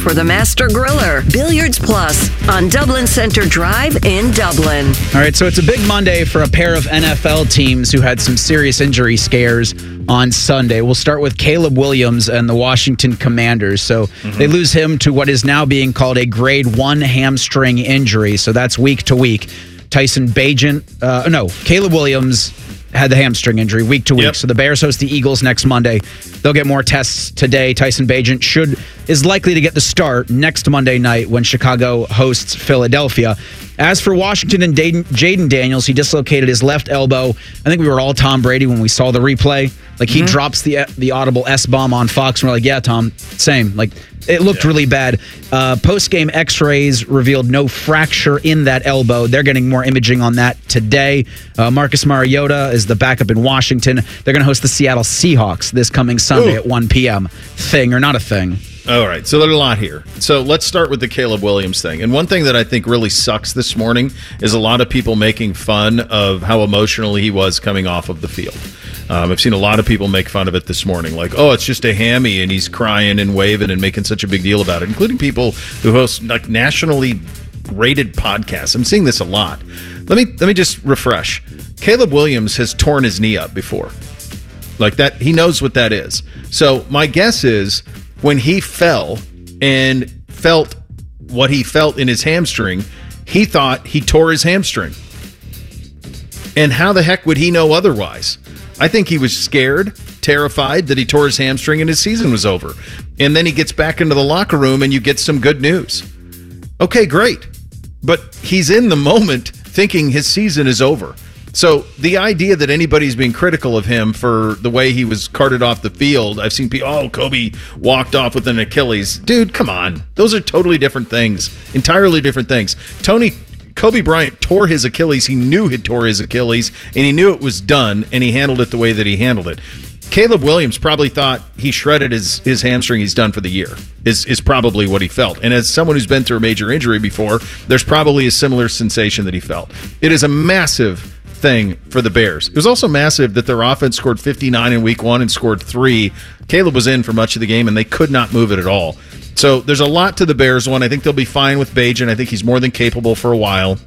for the Master Griller, Billiards Plus, on Dublin Center Drive in Dublin. All right, so it's a big Monday for a pair of NFL teams who had some serious injury scares on Sunday. We'll start with Caleb Williams and the Washington Commanders. So they lose him to what is now being called a grade 1 hamstring injury. So that's week to week. Caleb Williams had the hamstring injury week to week. Yep. So the Bears host the Eagles next Monday. They'll get more tests today. Tyson Bagent is likely to get the start next Monday night when Chicago hosts Philadelphia. As for Washington and Jaden Daniels, he dislocated his left elbow. I think we were all Tom Brady when we saw the replay. Like, he drops the audible S-bomb on Fox, and we're like, yeah, Tom, same. Like, it looked really bad. Post-game x-rays revealed no fracture in that elbow. They're getting more imaging on that today. Marcus Mariota is the backup in Washington. They're going to host the Seattle Seahawks this coming Sunday at 1 p.m. Thing or not a thing? All right, so there's a lot here. So let's start with the Caleb Williams thing. And one thing that I think really sucks this morning is a lot of people making fun of how emotional he was coming off of the field. I've seen a lot of people make fun of it this morning, like, oh, it's just a hammy, and he's crying and waving and making such a big deal about it, including people who host like nationally rated podcasts. I'm seeing this a lot. Let me just refresh. Caleb Williams has torn his knee up before. Like that, he knows what that is. So my guess is when he fell and felt what he felt in his hamstring, he thought he tore his hamstring. And how the heck would he know otherwise? I think he was scared, terrified that he tore his hamstring and his season was over. And then he gets back into the locker room and you get some good news. Okay, great. But he's in the moment thinking his season is over. So the idea that anybody's being critical of him for the way he was carted off the field, I've seen people, Kobe walked off with an Achilles. Dude, come on. Those are totally different things. Entirely different things. Kobe Bryant tore his Achilles. He knew he tore his Achilles, and he knew it was done, and he handled it the way that he handled it. Caleb Williams probably thought he shredded his hamstring. He's done for the year, is probably what he felt. And as someone who's been through a major injury before, there's probably a similar sensation that he felt. It is a massive thing for the Bears. It was also massive that their offense scored 59 in week 1 and scored 3. Caleb was in for much of the game, and they could not move it at all. So there's a lot to the Bears one. I think they'll be fine with Bagent. I think he's more than capable for a while,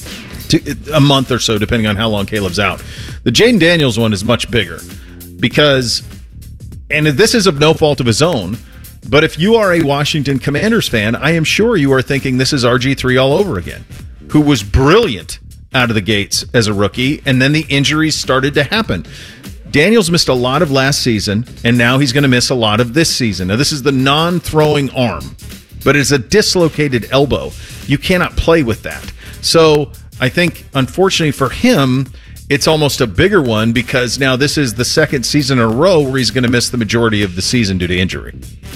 a month or so, depending on how long Caleb's out. The Jaden Daniels one is much bigger because, and this is of no fault of his own, but if you are a Washington Commanders fan, I am sure you are thinking this is RG3 all over again, who was brilliant out of the gates as a rookie, and then the injuries started to happen. Daniels missed a lot of last season, and now he's going to miss a lot of this season. Now, this is the non-throwing arm, but it's a dislocated elbow. You cannot play with that. So I think, unfortunately for him, it's almost a bigger one because now this is the second season in a row where he's going to miss the majority of the season due to injury.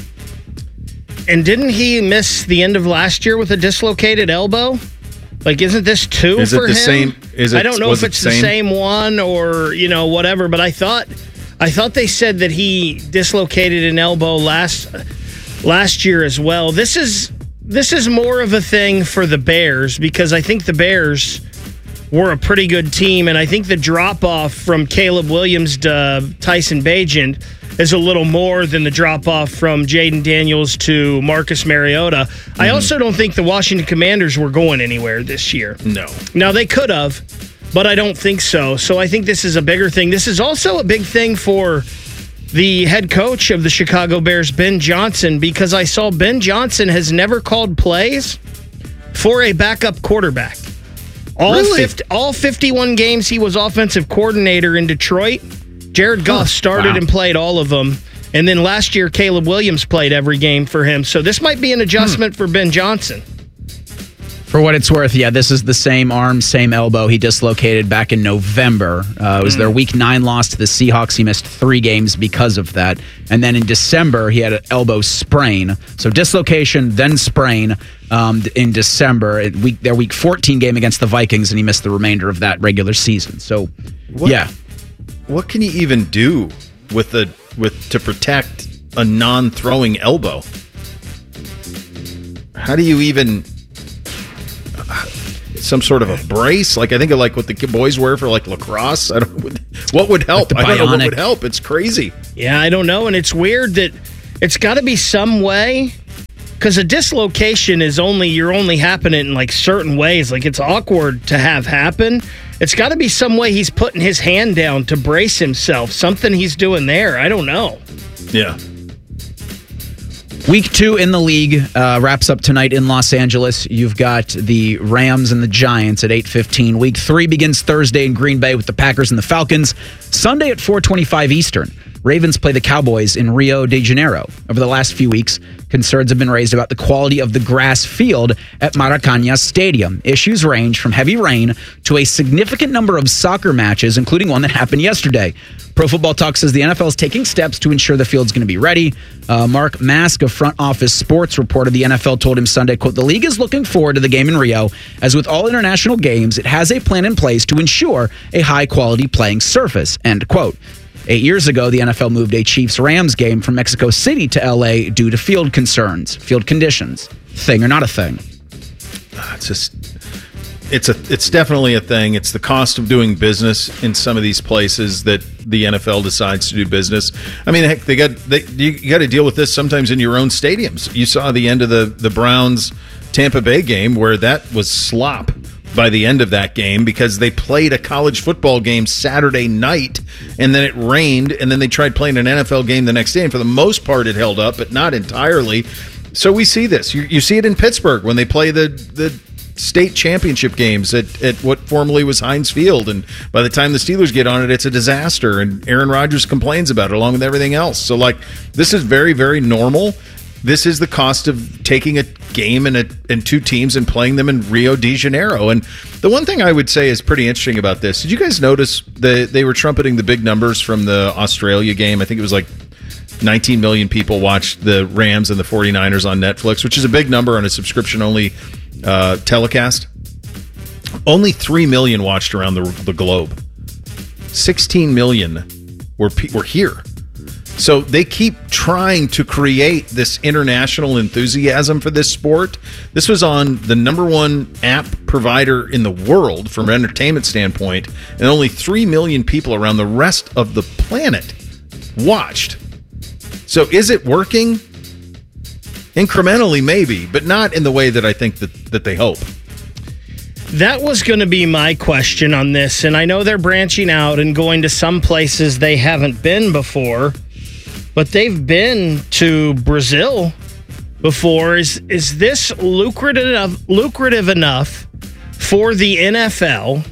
And didn't he miss the end of last year with a dislocated elbow? Like, isn't this two is for it the him? Same? I don't know if it's the same one or, whatever, but I thought they said that he dislocated an elbow last year as well. This is more of a thing for the Bears because I think the Bears were a pretty good team, and I think the drop-off from Caleb Williams to Tyson Bagent is a little more than the drop-off from Jaden Daniels to Marcus Mariota. I also don't think the Washington Commanders were going anywhere this year. No. Now, they could have, but I don't think so. So I think this is a bigger thing. This is also a big thing for the head coach of the Chicago Bears, Ben Johnson, because I saw Ben Johnson has never called plays for a backup quarterback. All 51 games he was offensive coordinator in Detroit, Jared Goff started and played all of them. And then last year, Caleb Williams played every game for him. So this might be an adjustment for Ben Johnson. For what it's worth, yeah, this is the same arm, same elbow he dislocated back in November. It was their Week 9 loss to the Seahawks. He missed 3 games because of that. And then in December, he had an elbow sprain. So dislocation, then sprain in December. Their Week 14 game against the Vikings, and he missed the remainder of that regular season. So, yeah. What can you even do to protect a non-throwing elbow? How do you even... some sort of a brace? Like, I think of like what the boys wear for like lacrosse. What would help? Like I don't know what would help. It's crazy. Yeah, I don't know. And it's weird that it's got to be some way, because a dislocation is you're only happening in like certain ways. Like it's awkward to have happen. It's got to be some way he's putting his hand down to brace himself. Something he's doing there. I don't know. Yeah. Week 2 in the league wraps up tonight in Los Angeles. You've got the Rams and the Giants at 8:15. Week 3 begins Thursday in Green Bay with the Packers and the Falcons. Sunday at 4:25 Eastern. Ravens play the Cowboys in Rio de Janeiro. Over the last few weeks, concerns have been raised about the quality of the grass field at Maracanã Stadium. Issues range from heavy rain to a significant number of soccer matches, including one that happened yesterday. Pro Football Talk says the NFL is taking steps to ensure the field's going to be ready. Mark Mask of Front Office Sports reported the NFL told him Sunday, quote, "The league is looking forward to the game in Rio. As with all international games, it has a plan in place to ensure a high-quality playing surface," end quote. 8 years ago, the NFL moved a Chiefs-Rams game from Mexico City to L.A. due to field concerns, field conditions. Thing or not a thing? It's definitely a thing. It's the cost of doing business in some of these places that the NFL decides to do business. I mean, heck, you got to deal with this sometimes in your own stadiums. You saw the end of the Browns Tampa Bay game where that was slop by the end of that game because they played a college football game Saturday night and then it rained and then they tried playing an NFL game the next day, and for the most part it held up, but not entirely. So we see this. You see it in Pittsburgh when they play the state championship games at what formerly was Heinz Field, and by the time the Steelers get on it, it's a disaster, and Aaron Rodgers complains about it along with everything else. So like, this is very, very normal. This is the cost of taking a game and two teams and playing them in Rio de Janeiro. And the one thing I would say is pretty interesting about this, did you guys notice they were trumpeting the big numbers from the Australia game? I think it was like 19 million people watched the Rams and the 49ers on Netflix, which is a big number on a subscription-only telecast. Only 3 million watched around the globe. 16 million were here. So they keep trying to create this international enthusiasm for this sport. This was on the number one app provider in the world from an entertainment standpoint, and only 3 million people around the rest of the planet watched. So is it working? Incrementally, maybe, but not in the way that I think that they hope. That was going to be my question on this, and I know they're branching out and going to some places they haven't been before, but they've been to Brazil before. Is this lucrative enough for the NFL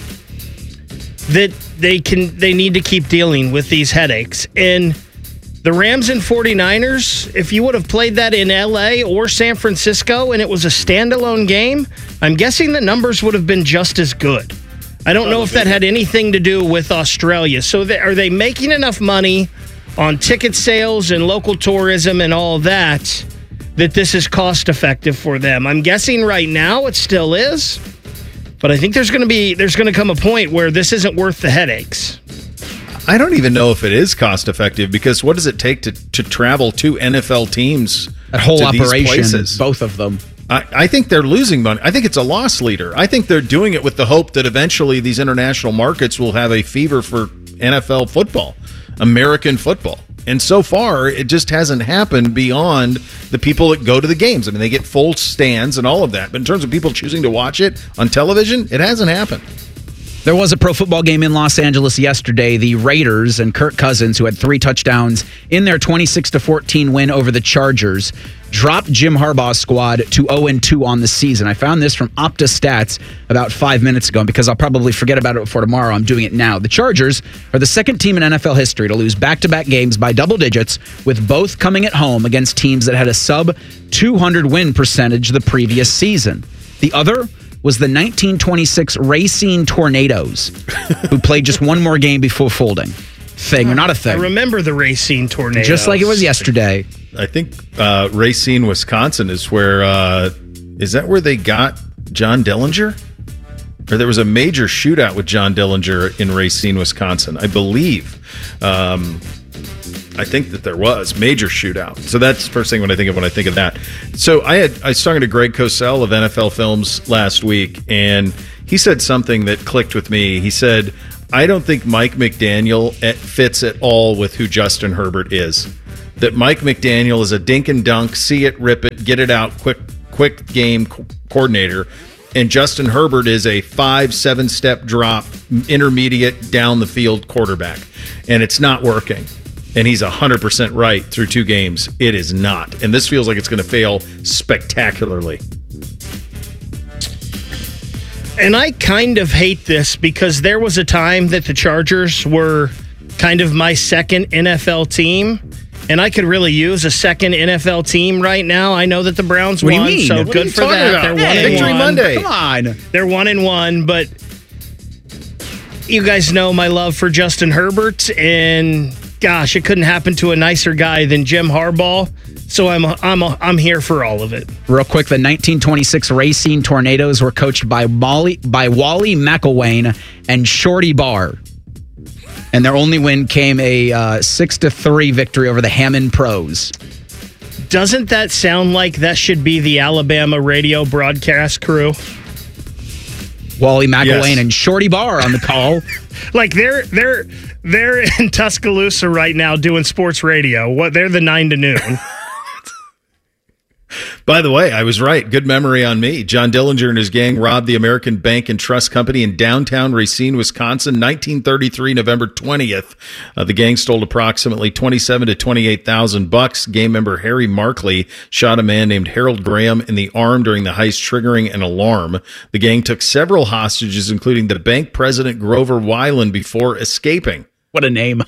that they need to keep dealing with these headaches? And the Rams and 49ers, if you would have played that in LA or San Francisco and it was a standalone game, I'm guessing the numbers would have been just as good. I don't know if that had anything to do with Australia. So are they making enough money on ticket sales and local tourism and all that this is cost effective for them? I'm guessing right now it still is, but I think there's going to come a point where this isn't worth the headaches. I don't even know if it is cost effective, because what does it take to travel two NFL teams? That whole to operation, these places? both of them. I think they're losing money. I think it's a loss leader. I think they're doing it with the hope that eventually these international markets will have a fever for NFL football, American football. And so far, it just hasn't happened beyond the people that go to the games. I mean, they get full stands and all of that. But in terms of people choosing to watch it on television, it hasn't happened. There was a pro football game in Los Angeles yesterday. The Raiders and Kirk Cousins, who had 3 touchdowns in their 26-14 win over the Chargers, dropped Jim Harbaugh's squad to 0-2 on the season. I found this from Opta Stats about 5 minutes ago, and because I'll probably forget about it before tomorrow, I'm doing it now. The Chargers are the second team in NFL history to lose back-to-back games by double digits, with both coming at home against teams that had a sub-200 win percentage the previous season. The other was the 1926 Racine Tornadoes, who played just one more game before folding. Thing or not a thing? I remember the Racine Tornadoes. Just like it was yesterday. I think Racine, Wisconsin is where, is that where they got John Dillinger? Or there was a major shootout with John Dillinger in Racine, Wisconsin, I believe. I think that there was major shootout. So that's the first thing when I think of that. So I was talking to Greg Cosell of NFL Films last week, and he said something that clicked with me. He said, I don't think Mike McDaniel fits at all with who Justin Herbert is. that Mike McDaniel is a dink and dunk, see it, rip it, get it out, quick game coordinator, and Justin Herbert is a 5-7 step drop, intermediate down the field quarterback, and it's not working. And he's 100% right through 2 games. It is not, and this feels like it's going to fail spectacularly. And I kind of hate this because there was a time that the Chargers were kind of my second NFL team, and I could really use a second NFL team right now. I know that the Browns What do you won, mean? so What good for that. about? They're Victory 1-1. Monday. Come on. They're 1-1, but you guys know my love for Justin Herbert, and gosh, it couldn't happen to a nicer guy than Jim Harbaugh. So I'm here for all of it. Real quick, the 1926 Racine Tornadoes were coached by Wally McElwain and Shorty Barr. And their only win came a 6-3 victory over the Hammond Pros. Doesn't that sound like that should be the Alabama radio broadcast crew? Wally McElwain Yes. and Shorty Barr on the call. Like they're in Tuscaloosa right now doing sports radio. They're the 9 to noon. By the way, I was right. Good memory on me. John Dillinger and his gang robbed the American Bank and Trust Company in downtown Racine, Wisconsin, 1933, November 20th. The gang stole approximately $27,000 to $28,000. Gang member Harry Markley shot a man named Harold Graham in the arm during the heist, triggering an alarm. The gang took several hostages, including the bank president Grover Weiland, before escaping. What a name.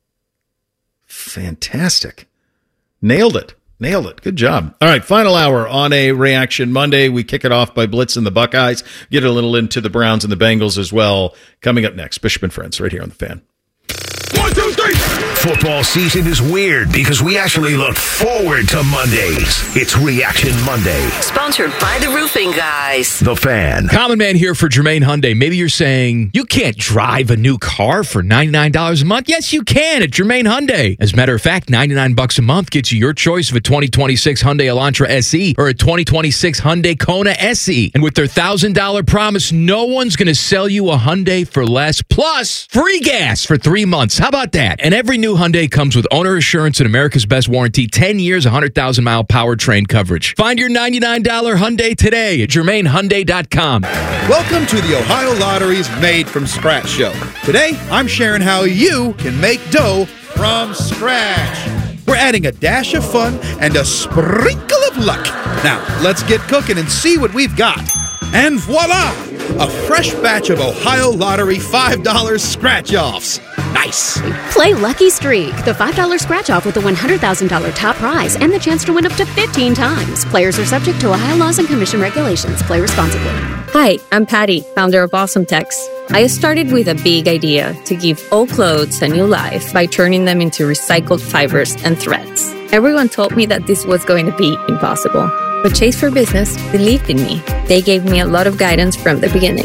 Fantastic. Nailed it. Good job. All right, final hour on a Reaction Monday. We kick it off by blitzing the Buckeyes, get a little into the Browns and the Bengals as well. Coming up next, Bishop and Friends right here on The Fan. 1, 2, 3. Football season is weird because we actually look forward to Mondays. It's Reaction Monday. Sponsored by the Roofing Guys. The Fan. Common Man here for Jermaine Hyundai. Maybe you're saying, you can't drive a new car for $99 a month. Yes, you can at Jermaine Hyundai. As a matter of fact, $99 a month gets you your choice of a 2026 Hyundai Elantra SE or a 2026 Hyundai Kona SE. And with their $1,000 promise, no one's going to sell you a Hyundai for less. Plus, free gas for 3 months. How about that? And every new Hyundai comes with owner assurance and America's Best Warranty, 10 years, 100,000-mile powertrain coverage. Find your $99 Hyundai today at GermainHyundai.com. Welcome to the Ohio Lottery's Made from Scratch show. Today, I'm sharing how you can make dough from scratch. We're adding a dash of fun and a sprinkle of luck. Now, let's get cooking and see what we've got. And voila! A fresh batch of Ohio Lottery $5 scratch-offs. Nice! Play Lucky Streak, the $5 scratch-off with a $100,000 top prize and the chance to win up to 15 times. Players are subject to Ohio laws and commission regulations. Play responsibly. Hi, I'm Patty, founder of Awesome Tex. I started with a big idea to give old clothes a new life by turning them into recycled fibers and threads. Everyone told me that this was going to be impossible. But Chase for Business believed in me. They gave me a lot of guidance from the beginning.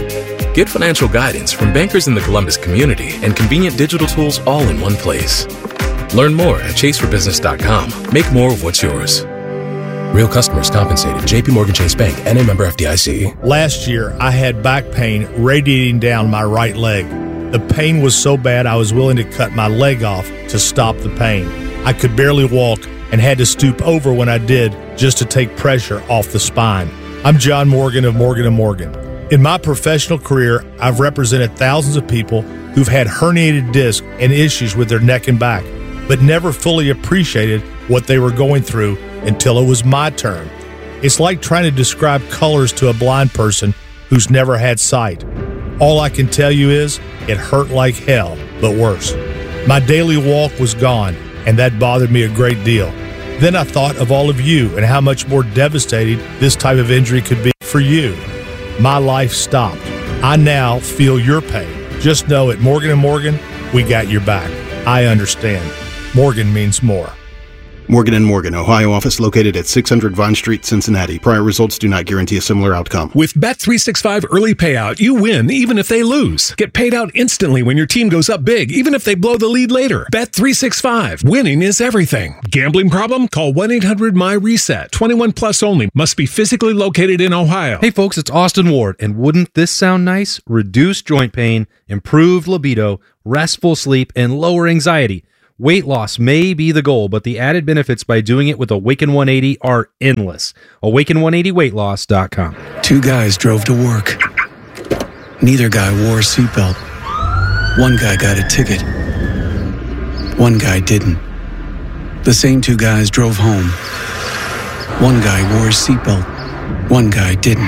Get financial guidance from bankers in the Columbus community and convenient digital tools all in one place. Learn more at chaseforbusiness.com. Make more of what's yours. Real customers compensated. JP Morgan Chase Bank, N.A. member FDIC. Last year, I had back pain radiating down my right leg. The pain was so bad I was willing to cut my leg off to stop the pain. I could barely walk and had to stoop over when I did just to take pressure off the spine. I'm John Morgan of Morgan & Morgan. In my professional career, I've represented thousands of people who've had herniated discs and issues with their neck and back, but never fully appreciated what they were going through until it was my turn. It's like trying to describe colors to a blind person who's never had sight. All I can tell you is it hurt like hell, but worse. My daily walk was gone, and that bothered me a great deal. Then I thought of all of you and how much more devastating this type of injury could be for you. My life stopped. I now feel your pain. Just know at Morgan & Morgan, we got your back. I understand. Morgan means more. Morgan & Morgan, Ohio office located at 600 Vine Street, Cincinnati. Prior results do not guarantee a similar outcome. With Bet365 early payout, you win even if they lose. Get paid out instantly when your team goes up big, even if they blow the lead later. Bet365. Winning is everything. Gambling problem? Call 1-800-MY-RESET. 21 plus only. Must be physically located in Ohio. Hey folks, it's Austin Ward, and wouldn't this sound nice? Reduced joint pain, improved libido, restful sleep, and lower anxiety. Weight loss may be the goal, but the added benefits by doing it with Awaken 180 are endless. Awaken180weightloss.com. 2 guys drove to work. Neither guy wore a seatbelt. One guy got a ticket. One guy didn't. The same 2 guys drove home. One guy wore a seatbelt. One guy didn't.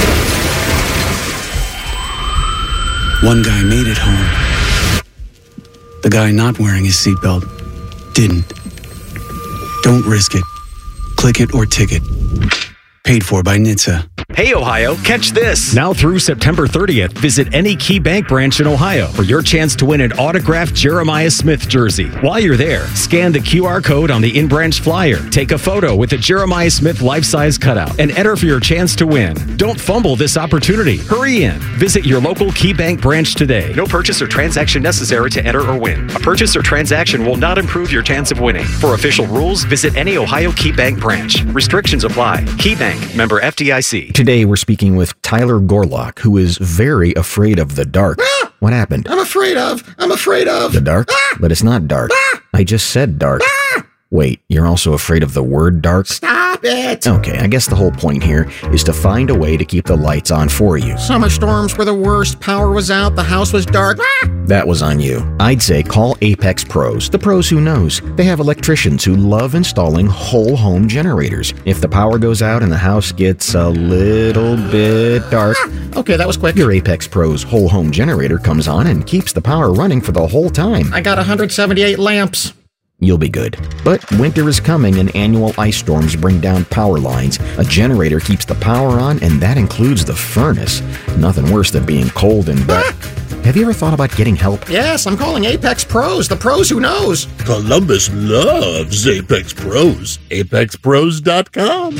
One guy made it home. The guy not wearing his seatbelt didn't. Don't risk it. Click it or ticket. Paid for by NHTSA. Hey, Ohio, catch this. Now through September 30th, visit any Key Bank branch in Ohio for your chance to win an autographed Jeremiah Smith jersey. While you're there, scan the QR code on the in-branch flyer, take a photo with a Jeremiah Smith life-size cutout, and enter for your chance to win. Don't fumble this opportunity. Hurry in. Visit your local Key Bank branch today. No purchase or transaction necessary to enter or win. A purchase or transaction will not improve your chance of winning. For official rules, visit any Ohio Key Bank branch. Restrictions apply. Key Bank, member FDIC. Today, we're speaking with Tyler Gorlock, who is very afraid of the dark. What happened? I'm afraid of The dark? But it's not dark. I just said dark. Wait, you're also afraid of the word dark? Stop it! Okay, I guess the whole point here is to find a way to keep the lights on for you. Summer storms were the worst. Power was out. The house was dark. That was on you. I'd say call Apex Pros, the pros who knows. They have electricians who love installing whole home generators. If the power goes out and the house gets a little bit dark, Okay, that was quick. your Apex Pros whole home generator comes on and keeps the power running for the whole time. I got 178 lamps. You'll be good. But winter is coming and annual ice storms bring down power lines. A generator keeps the power on, and that includes the furnace. Nothing worse than being cold and wet. Have you ever thought about getting help? Yes, I'm calling Apex Pros, the pros who knows. Columbus loves Apex Pros. ApexPros.com.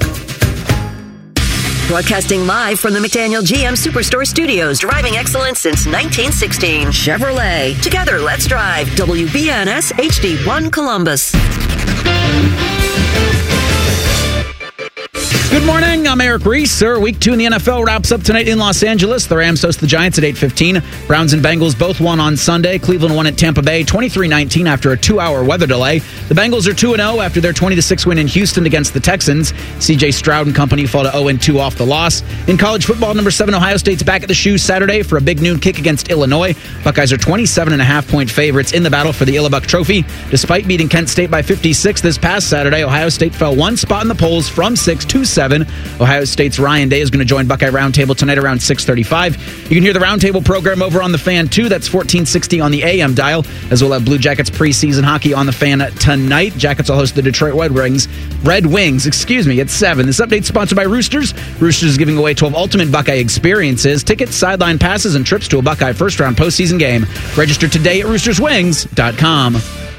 Broadcasting live from the McDaniel GM Superstore Studios. Driving excellence since 1916. Chevrolet. Together, let's drive. WBNS HD1 Columbus. Good morning. I'm Eric Reese. Week 2 in the NFL wraps up tonight in Los Angeles. The Rams host the Giants at 8:15. Browns and Bengals both won on Sunday. Cleveland won at Tampa Bay 23-19 after a 2-hour weather delay. The Bengals are 2-0 after their 20-6 win in Houston against the Texans. C.J. Stroud and company fall to 0-2 off the loss. In college football, number 7 Ohio State's back at the shoe Saturday for a big noon kick against Illinois. Buckeyes are 27.5-point favorites in the battle for the Illabuck Trophy. Despite beating Kent State by 56 this past Saturday, Ohio State fell one spot in the polls from 6 to 7. Ohio State's Ryan Day is going to join Buckeye Roundtable tonight around 6:35. You can hear the Roundtable program over on the Fan too. That's 1460 on the AM dial, as we'll have Blue Jackets preseason hockey on the Fan tonight. Jackets will host the Detroit Red Wings at 7. This update is sponsored by Roosters. Roosters is giving away 12 ultimate Buckeye experiences, tickets, sideline passes, and trips to a Buckeye first-round postseason game. Register today at roosterswings.com.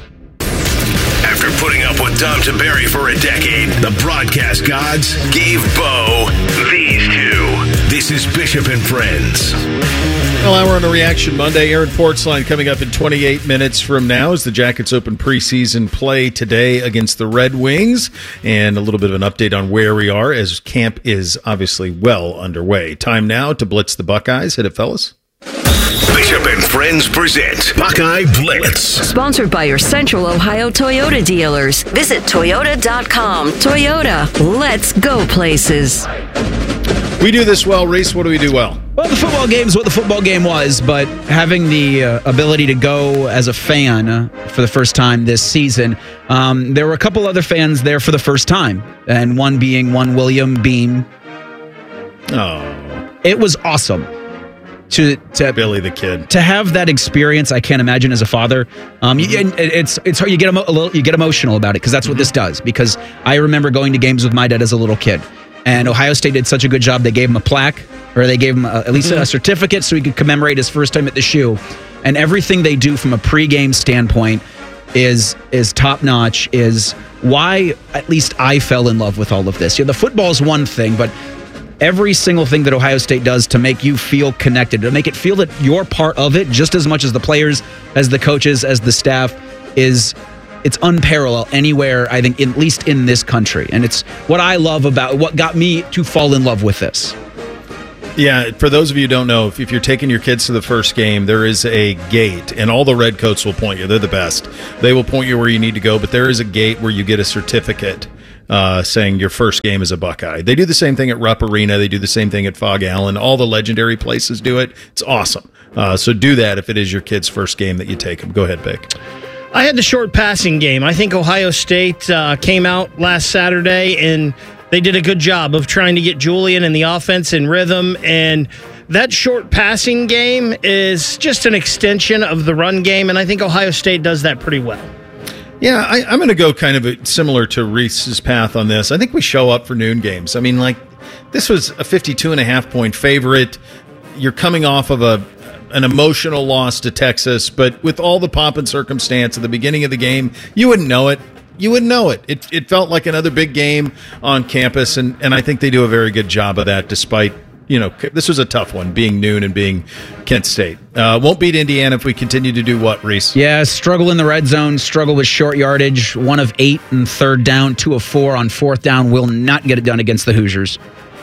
After putting up with Tom Tiberi for a decade, the broadcast gods gave Bo these two. This is Bishop and Friends. Well, we're on a Reaction Monday. Aaron Portzline coming up in 28 minutes from now as the Jackets open preseason play today against the Red Wings. And a little bit of an update on where we are as camp is obviously well underway. Time now to blitz the Buckeyes. Hit it, fellas. Bishop and Friends present Buckeye Blitz. Sponsored by your Central Ohio Toyota dealers. Visit Toyota.com. Toyota, let's go places. We do this well, Reese. What do we do well? Well, the football game is what the football game was, but having the ability to go as a fan for the first time this season, there were a couple other fans there for the first time, and one being William Beam. Oh. It was awesome. To Billy the Kid, to have that experience, I can't imagine as a father. It's hard. You get emotional about it because that's what this does. Because I remember going to games with my dad as a little kid, and Ohio State did such a good job. They gave him a plaque, or they gave him at least a certificate so he could commemorate his first time at the shoe. And everything they do from a pregame standpoint is top notch. Is why at least I fell in love with all of this. The football is one thing, but every single thing that Ohio State does to make you feel connected, to make it feel that you're part of it just as much as the players, as the coaches, as the staff, it's unparalleled anywhere, I think, at least in this country. And it's what I love about what got me to fall in love with this. Yeah, for those of you who don't know, if you're taking your kids to the first game, there is a gate, and all the Redcoats will point you. They're the best. They will point you where you need to go, but there is a gate where you get a certificate saying your first game is a Buckeye. They do the same thing at Rupp Arena. They do the same thing at Fog Allen. All the legendary places do it. It's awesome. So do that if it is your kid's first game that you take them. Go ahead, Vic. I had the short passing game. I think Ohio State came out last Saturday, and they did a good job of trying to get Julian and the offense in rhythm. And that short passing game is just an extension of the run game, and I think Ohio State does that pretty well. Yeah, I'm going to go kind of similar to Reese's path on this. I think we show up for noon games. I mean, like, this was a 52.5-point favorite. You're coming off of an emotional loss to Texas, but with all the pomp and circumstance at the beginning of the game, you wouldn't know it. You wouldn't know it. It felt like another big game on campus, and I think they do a very good job of that despite, this was a tough one, being noon and being Kent State. Won't beat Indiana if we continue to do what, Reese? Yeah, struggle in the red zone, struggle with short yardage, 1 of 8 in third down, 2 of 4 on fourth down. Will not get it done against the Hoosiers.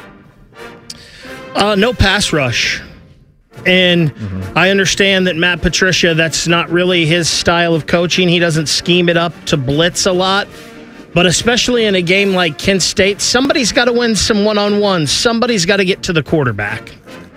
No pass rush. And I understand that Matt Patricia, that's not really his style of coaching. He doesn't scheme it up to blitz a lot. But especially in a game like Kent State, somebody's got to win some one-on-ones. Somebody's got to get to the quarterback.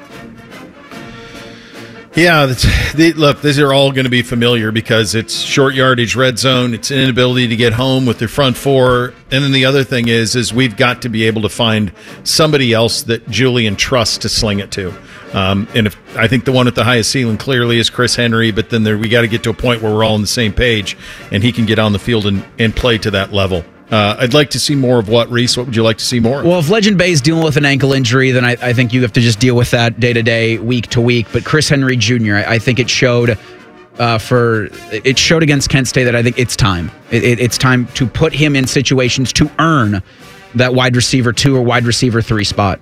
Yeah, look, these are all going to be familiar because it's short yardage, red zone. It's an inability to get home with their front four. And then the other thing is we've got to be able to find somebody else that Julian trusts to sling it to. And I think the one at the highest ceiling clearly is Chris Henry, but then we got to get to a point where we're all on the same page and he can get on the field and play to that level. I'd like to see more of what, Reese? What would you like to see more? Well, if Legend Bay is dealing with an ankle injury, then I think you have to just deal with that day to day, week to week. But Chris Henry Jr., I think it showed against Kent State that I think it's time. It's time to put him in situations to earn that wide receiver 2 or wide receiver 3 spot.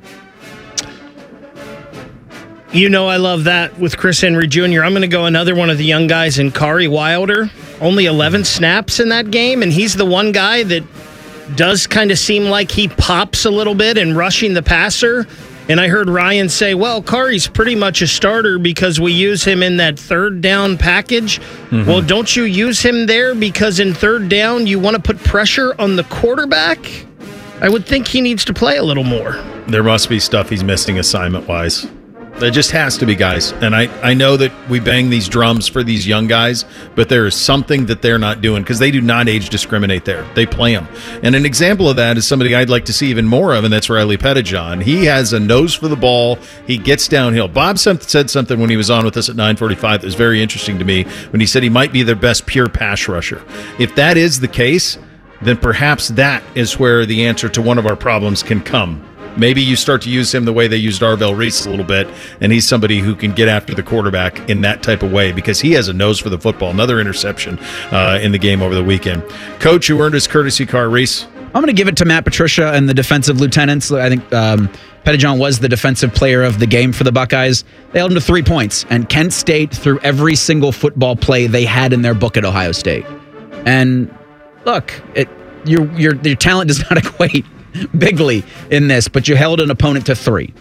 I love that with Chris Henry Jr. I'm going to go another one of the young guys in Kari Wilder. Only 11 snaps in that game, and he's the one guy that does kind of seem like he pops a little bit in rushing the passer. And I heard Ryan say, well, Kari's pretty much a starter because we use him in that third down package. Mm-hmm. Well, don't you use him there because in third down you want to put pressure on the quarterback? I would think he needs to play a little more. There must be stuff he's missing assignment-wise. There just has to be, guys. And I know that we bang these drums for these young guys, but there is something that they're not doing because they do not age discriminate there. They play them. And an example of that is somebody I'd like to see even more of, and that's Riley Pettijohn. He has a nose for the ball. He gets downhill. Bob said something when he was on with us at 9:45 that was very interesting to me when he said he might be their best pure pass rusher. If that is the case, then perhaps that is where the answer to one of our problems can come. Maybe you start to use him the way they used Arvell Reese a little bit, and he's somebody who can get after the quarterback in that type of way because he has a nose for the football. Another interception in the game over the weekend. Coach, who earned his courtesy car, Reese? I'm going to give it to Matt Patricia and the defensive lieutenants. I think Pettijohn was the defensive player of the game for the Buckeyes. They held him to 3 points, and Kent State threw every single football play they had in their book at Ohio State. And look, your talent does not equate bigly in this, but you held an opponent to 3.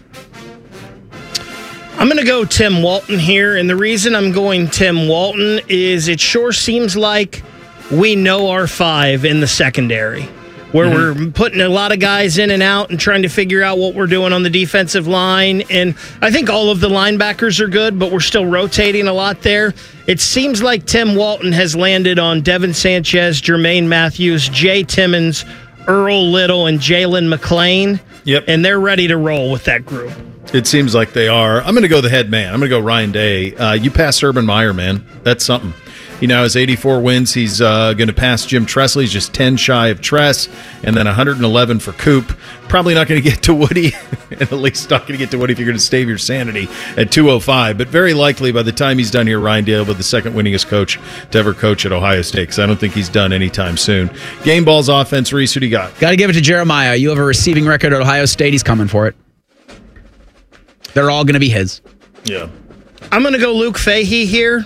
I'm going to go Tim Walton here, and the reason I'm going Tim Walton is it sure seems like we know our 5 in the secondary, where we're putting a lot of guys in and out and trying to figure out what we're doing on the defensive line. And I think all of the linebackers are good, but we're still rotating a lot there. It seems like Tim Walton has landed on Devin Sanchez, Jermaine Matthews, Jay Timmons, Earl Little, and Jalen McClain. Yep. And they're ready to roll with that group. It seems like they are. I'm going to go the head man. I'm going to go Ryan Day. You pass Urban Meyer, man. That's something. He now has 84 wins. He's going to pass Jim Tressel. He's just 10 shy of Tress, and then 111 for Coop. Probably not going to get to Woody, and at least not going to get to Woody if you're going to stave your sanity at 205. But very likely by the time he's done here, Ryan Day will be the second winningest coach to ever coach at Ohio State, because I don't think he's done anytime soon. Game Ball's offense, Reese, who do you got? Got to give it to Jeremiah. You have a receiving record at Ohio State. He's coming for it. They're all going to be his. Yeah. I'm going to go Luke Fahey here.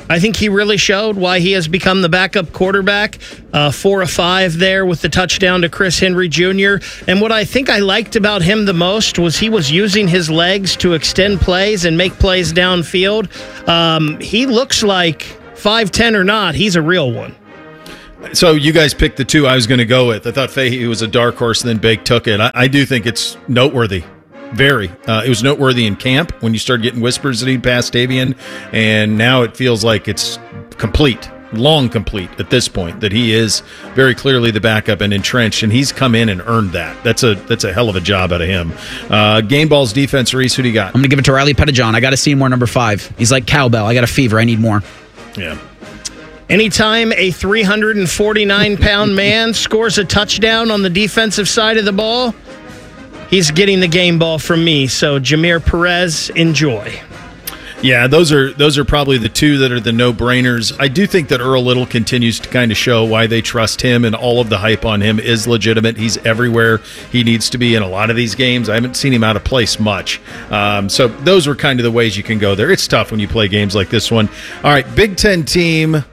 I think he really showed why he has become the backup quarterback. 4 of 5 there with the touchdown to Chris Henry Jr. And what I think I liked about him the most was he was using his legs to extend plays and make plays downfield. He looks like 5'10" or not, he's a real one. So you guys picked the two I was going to go with. I thought Fahey was a dark horse, and then Bake took it. I do think it's noteworthy. Very. It was noteworthy in camp when you started getting whispers that he'd pass Davian, and now it feels like it's complete, long complete at this point, that he is very clearly the backup and entrenched, and he's come in and earned that. That's a hell of a job out of him. Game Ball's defense, Reese, who do you got? I'm going to give it to Riley Pettijohn. I got to see more number 5. He's like cowbell. I got a fever. I need more. Yeah. Anytime a 349-pound man scores a touchdown on the defensive side of the ball, he's getting the game ball from me. So Jameer Perez, enjoy. Yeah, those are probably the two that are the no-brainers. I do think that Earl Little continues to kind of show why they trust him, and all of the hype on him is legitimate. He's everywhere he needs to be in a lot of these games. I haven't seen him out of place much. So those are kind of the ways you can go there. It's tough when you play games like this one. All right, Big Ten team,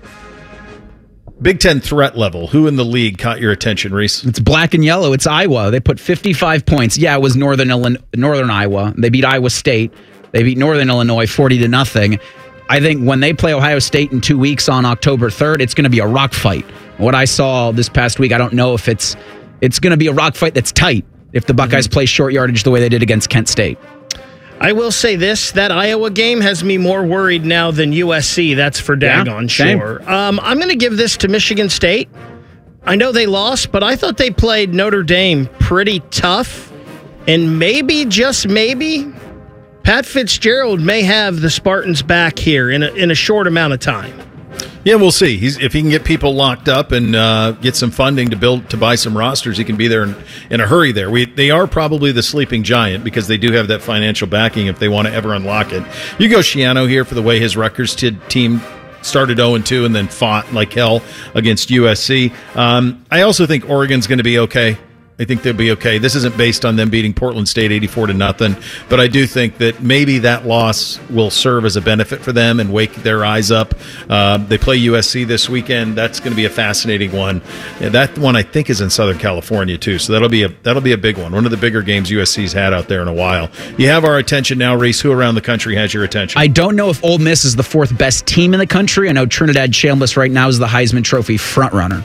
Big Ten threat level. Who in the league caught your attention, Reese? It's black and yellow. It's Iowa. They put 55 points. Yeah, it was Northern Iowa. They beat Iowa State. They beat Northern Illinois 40-0. I think when they play Ohio State in 2 weeks on October 3rd, it's going to be a rock fight. What I saw this past week, I don't know if it's going to be a rock fight that's tight if the Buckeyes play short yardage the way they did against Kent State. I will say this, that Iowa game has me more worried now than USC. That's for daggone sure. I'm going to give this to Michigan State. I know they lost, but I thought they played Notre Dame pretty tough. And maybe, just maybe, Pat Fitzgerald may have the Spartans back here in a short amount of time. Yeah, we'll see. If he can get people locked up and get some funding to buy some rosters, he can be there in a hurry there. They are probably the sleeping giant because they do have that financial backing if they want to ever unlock it. You go Schiano here for the way his Rutgers team started 0-2 and then fought like hell against USC. I also think Oregon's going to be okay. I think they'll be okay. This isn't based on them beating Portland State 84-0, but I do think that maybe that loss will serve as a benefit for them and wake their eyes up. They play USC this weekend. That's going to be a fascinating one. Yeah, that one I think is in Southern California too, so that'll be a big one. One of the bigger games USC's had out there in a while. You have our attention now, Reese. Who around the country has your attention? I don't know if Ole Miss is the 4th best team in the country. I know Trinidad Chambliss right now is the Heisman Trophy frontrunner.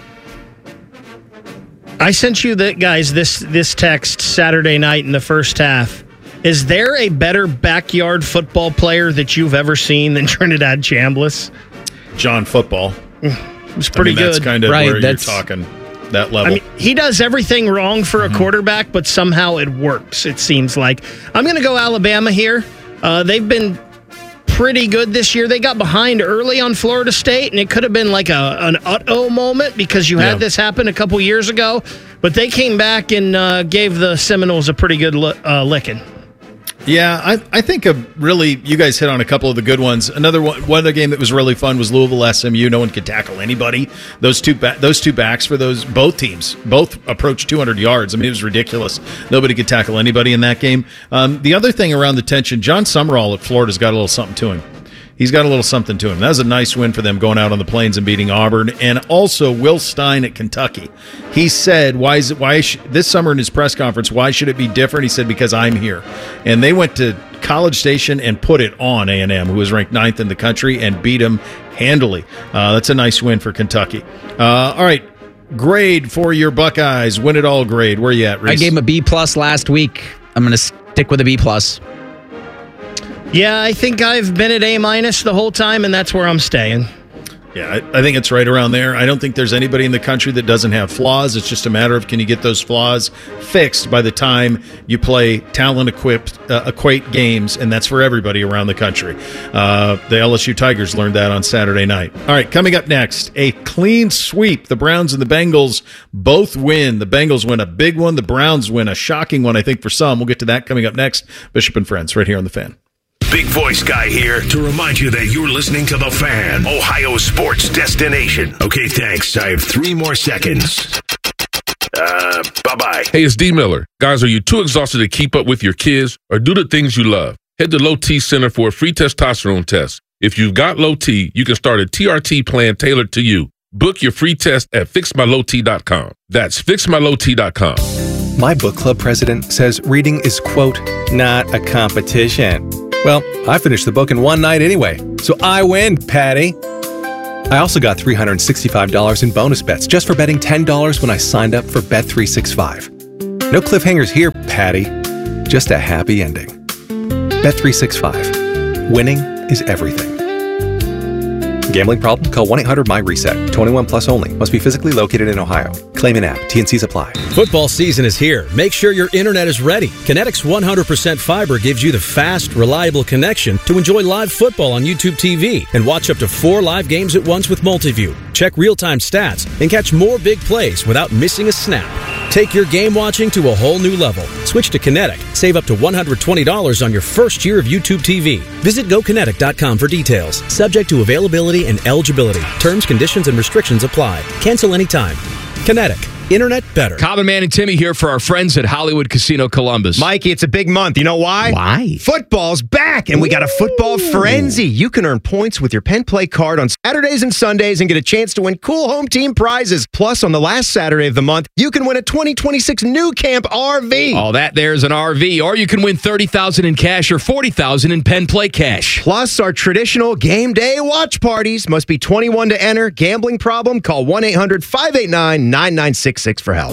I sent you this text Saturday night in the first half. Is there a better backyard football player that you've ever seen than Trinidad Chambliss? John Football. It's pretty good. That's kind of where you're talking, that level. I mean, he does everything wrong for a quarterback, but somehow it works, it seems like. I'm going to go Alabama here. They've been pretty good this year. They got behind early on Florida State, and it could have been like an uh-oh moment because you had this happen a couple years ago. But they came back and gave the Seminoles a pretty good licking. Yeah, I think you guys hit on a couple of the good ones. One other game that was really fun was Louisville SMU. No one could tackle anybody. Those two backs for both teams both approached 200 yards. I mean, it was ridiculous. Nobody could tackle anybody in that game. The other thing around the tension, John Summerall at Florida's got a little something to him. He's got a little something to him. That was a nice win for them going out on the Plains and beating Auburn. And also Will Stein at Kentucky. He said, this summer in his press conference, why should it be different? He said, because I'm here. And they went to College Station and put it on A&M, who was ranked 9th in the country, and beat them handily. That's a nice win for Kentucky. All right. Grade for your Buckeyes. Win it all grade. Where you at, Reese? I gave him a B+ last week. I'm going to stick with a B+. Yeah, I think I've been at A- the whole time, and that's where I'm staying. Yeah, I think it's right around there. I don't think there's anybody in the country that doesn't have flaws. It's just a matter of can you get those flaws fixed by the time you play talent-equate games, and that's for everybody around the country. The LSU Tigers learned that on Saturday night. All right, coming up next, a clean sweep. The Browns and the Bengals both win. The Bengals win a big one. The Browns win a shocking one, I think, for some. We'll get to that coming up next. Bishop and Friends, right here on The Fan. Big Voice Guy here to remind you that you're listening to The Fan, Ohio sports destination. Okay, thanks. I have 3 more seconds. Bye-bye. Hey, it's D. Miller. Guys, are you too exhausted to keep up with your kids or do the things you love? Head to Low T Center for a free testosterone test. If you've got low T, you can start a TRT plan tailored to you. Book your free test at fixmylowt.com. That's fixmylowt.com. My book club president says reading is, quote, not a competition. Well, I finished the book in one night anyway, so I win, Patty. I also got $365 in bonus bets just for betting $10 when I signed up for Bet365. No cliffhangers here, Patty. Just a happy ending. Bet365. Winning is everything. Gambling problem? Call 1-800-MY-RESET. 21 plus only. Must be physically located in Ohio. Claim an app. T&Cs apply. Football season is here. Make sure your internet is ready. Kinetic's 100% fiber gives you the fast, reliable connection to enjoy live football on YouTube TV and watch up to 4 live games at once with Multiview. Check real-time stats and catch more big plays without missing a snap. Take your game watching to a whole new level. Switch to Kinetic. Save up to $120 on your first year of YouTube TV. Visit GoKinetic.com for details. Subject to availability and eligibility. Terms, conditions, and restrictions apply. Cancel anytime. Kinetic. Internet better. Common Man and Timmy here for our friends at Hollywood Casino Columbus. Mikey, it's a big month. You know why? Why? Football's back, and we got a football frenzy. You can earn points with your Penn Play card on Saturdays and Sundays and get a chance to win cool home team prizes. Plus, on the last Saturday of the month, you can win a 2026 New Camp RV. All that there's an RV, or you can win $30,000 in cash or $40,000 in Penn Play cash. Plus, our traditional game day watch parties. Must be 21 to enter. Gambling problem? Call 1-800-589-9966 for help.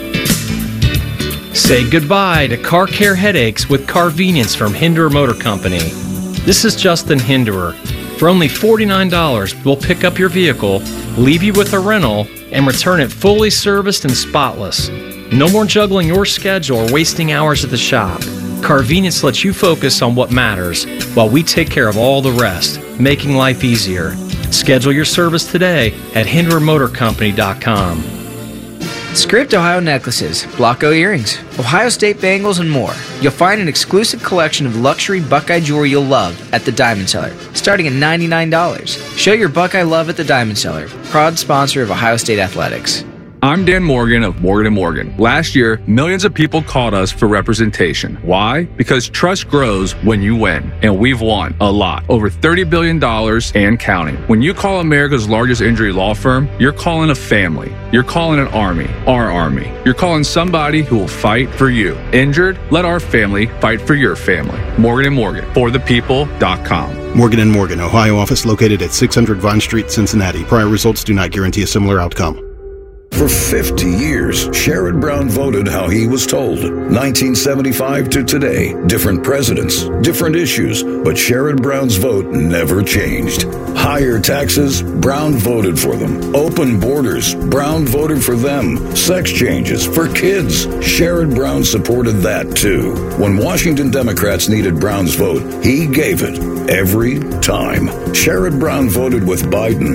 Say goodbye to car care headaches with Carvenience from Hinderer Motor Company. This is Justin Hinderer. For only $49, we'll pick up your vehicle, leave you with a rental, and return it fully serviced and spotless. No more juggling your schedule or wasting hours at the shop. Carvenience lets you focus on what matters while we take care of all the rest, making life easier. Schedule your service today at HindererMotorCompany.com. Script Ohio necklaces, Blocko earrings, Ohio State bangles, and more. You'll find an exclusive collection of luxury Buckeye jewelry you'll love at the Diamond Cellar, starting at $99. Show your Buckeye love at the Diamond Cellar, proud sponsor of Ohio State Athletics. I'm Dan Morgan of Morgan & Morgan. Last year, millions of people called us for representation. Why? Because trust grows when you win, and we've won a lot. Over $30 billion and counting. When you call America's largest injury law firm, you're calling a family. You're calling an army, our army. You're calling somebody who will fight for you. Injured? Let our family fight for your family. Morgan & Morgan, forthepeople.com. Morgan & Morgan, Ohio office located at 600 Vine Street, Cincinnati. Prior results do not guarantee a similar outcome. For 50 years, Sherrod Brown voted how he was told. 1975 to today, different presidents, different issues, but Sherrod Brown's vote never changed. Higher taxes, Brown voted for them. Open borders, Brown voted for them. Sex changes for kids, Sherrod Brown supported that too. When Washington Democrats needed Brown's vote, he gave it every time. Sherrod Brown voted with Biden,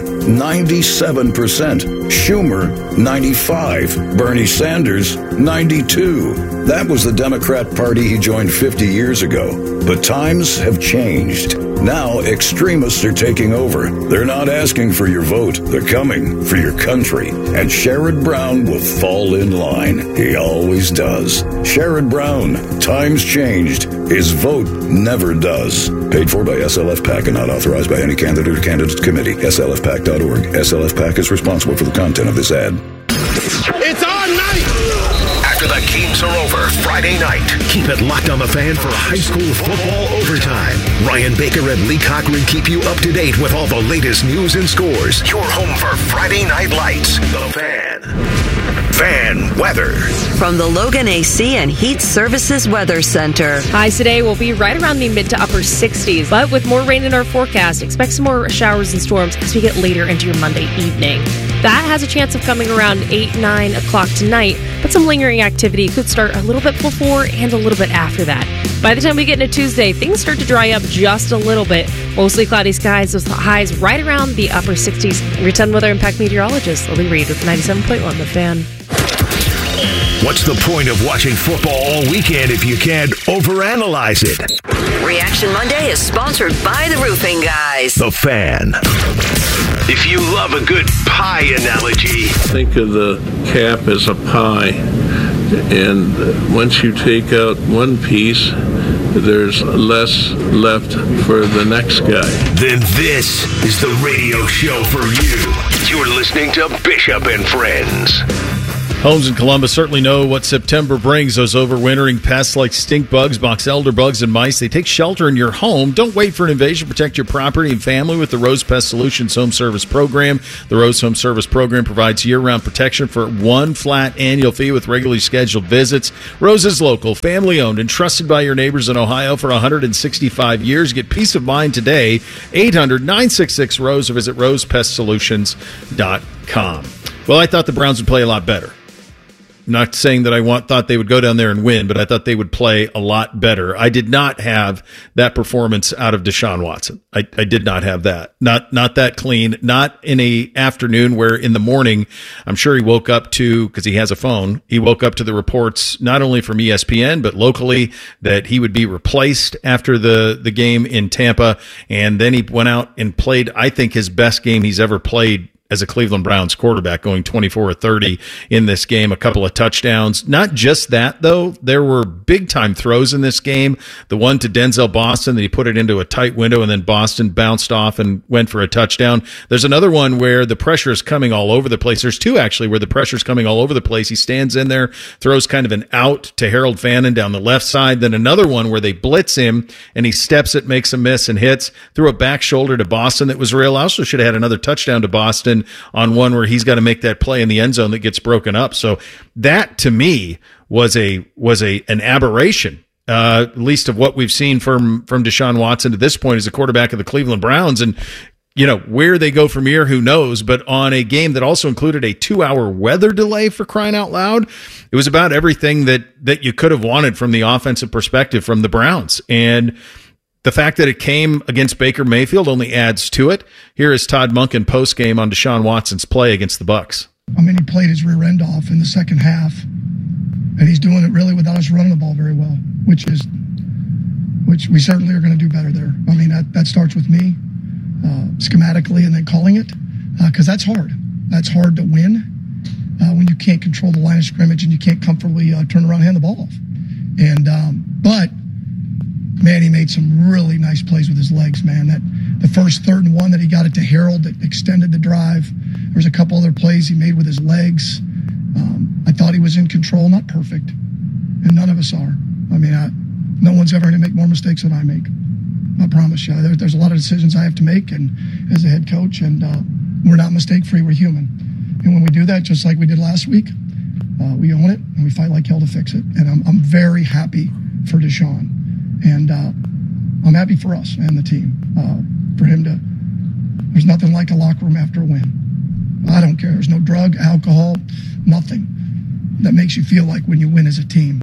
97%. Schumer, 95. Bernie Sanders, 92. That was the Democrat Party he joined 50 years ago. But times have changed. Now extremists are taking over. They're not asking for your vote. They're coming for your country. And Sherrod Brown will fall in line. He always does. Sherrod Brown. Times changed. His vote never does. Paid for by SLF PAC and not authorized by any candidate or candidates committee. SLFPAC.org. SLF PAC is responsible for the content of this ad. It's on night! After the games are over Friday night, keep it locked on the Fan for high school football overtime. Ryan Baker and Lee Cochran keep you up to date with all the latest news and scores. Your home for Friday Night Lights. The Fan. Fan weather. From the Logan AC and Heat Services Weather Center. Highs today will be right around the mid to upper 60s, but with more rain in our forecast, expect some more showers and storms as we get later into your Monday evening. That has a chance of coming around 8, 9 o'clock tonight, but some lingering activity could start a little bit before and a little bit after that. By the time we get into Tuesday, things start to dry up just a little bit. Mostly cloudy skies with highs right around the upper 60s. Your 10 Weather Impact meteorologist, Lily Reed with 97.1 The Fan. What's the point of watching football all weekend if you can't overanalyze it? Reaction Monday is sponsored by the Roofing Guys. The Fan. If you love a good pie analogy, think of the cap as a pie, and once you take out one piece, there's less left for the next guy. Then this is the radio show for you. You're listening to Bishop and Friends. Homes in Columbus certainly know what September brings. Those overwintering pests like stink bugs, box elder bugs, and mice, they take shelter in your home. Don't wait for an invasion. Protect your property and family with the Rose Pest Solutions Home Service Program. The Rose Home Service Program provides year-round protection for one flat annual fee with regularly scheduled visits. Rose is local, family-owned, and trusted by your neighbors in Ohio for 165 years. Get peace of mind today. 800-966-ROSE or visit rosepestsolutions.com. Well, I thought the Browns would play a lot better. Not saying that I thought they would go down there and win, but I thought they would play a lot better. I did not have that performance out of Deshaun Watson. I did not have that. Not that clean. Not in a afternoon where in the morning, I'm sure he woke up to, because he has a phone, he woke up to the reports not only from ESPN, but locally that he would be replaced after the game in Tampa. And then he went out and played, I think, his best game he's ever played as a Cleveland Browns quarterback, going 24-30 in this game, a couple of touchdowns. Not just that, though. There were big-time throws in this game. The one to Denzel Boston that he put it into a tight window, and then Boston bounced off and went for a touchdown. There's another one where the pressure is coming all over the place. There's two, actually, where the pressure is coming all over the place. He stands in there, throws kind of an out to Harold Fannin down the left side. Then another one where they blitz him, and he steps it, makes a miss, and hits. Threw a back shoulder to Boston that was real. I also should have had another touchdown to Boston on one where he's got to make that play in the end zone that gets broken up. So that to me was an aberration, at least of what we've seen from Deshaun Watson to this point as a quarterback of the Cleveland Browns. And where they go from here, who knows? But on a game that also included a 2-hour weather delay, for crying out loud, it was about everything that you could have wanted from the offensive perspective from the Browns. And the fact that it came against Baker Mayfield only adds to it. Here is Todd Monken postgame on Deshaun Watson's play against the Bucs. I mean, he played his rear end off in the second half, and he's doing it really without us running the ball very well, which we certainly are going to do better there. I mean, that starts with me schematically and then calling it, because that's hard. That's hard to win when you can't control the line of scrimmage and you can't comfortably turn around and hand the ball off. And but man, he made some really nice plays with his legs, man. That the first 3rd and 1 that he got it to Harold that extended the drive. There was a couple other plays he made with his legs. I thought he was in control, not perfect, and none of us are. I mean, no one's ever going to make more mistakes than I make. I promise you. There's a lot of decisions I have to make, and as a head coach, and we're not mistake-free. We're human, and when we do that, just like we did last week, we own it and we fight like hell to fix it. And I'm very happy for Deshaun. And I'm happy for us and the team, for him to, there's nothing like a locker room after a win. I don't care. There's no drug, alcohol, nothing that makes you feel like when you win as a team.